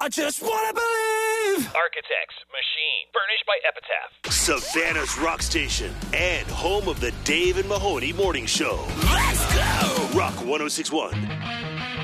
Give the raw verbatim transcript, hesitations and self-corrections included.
I just wanna believe. Architects, Machine, furnished by Epitaph. Savannah's rock station and home of the Dave and Mahoney Morning Show. Let's go. Rock one oh six one.